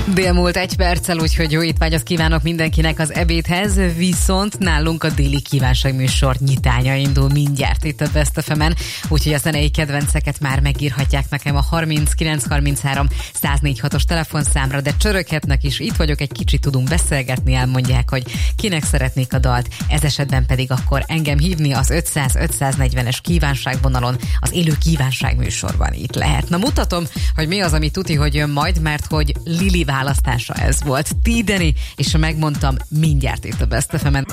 Délmúlt 1 perccel, úgyhogy jó étvágyat kívánok mindenkinek az ebédhez, viszont nálunk a déli kívánságműsor nyitánya indul mindjárt itt a Best FM-en, úgyhogy a zenei kedvenceket már megírhatják nekem a 3933 1046-os telefonszámra, de csöröghetnek is, itt vagyok, egy kicsit tudunk beszélgetni, elmondják, hogy kinek szeretnék a dalt, ez esetben pedig akkor engem hívni az 500-540-es kívánságvonalon, az élő kívánságműsorban itt lehet. Na mutatom, hogy mi az, ami tuti, hogy jön majd, mert hogy Lili választása ez volt. Tideni, és megmondtam mindjárt itt a Best FM-en.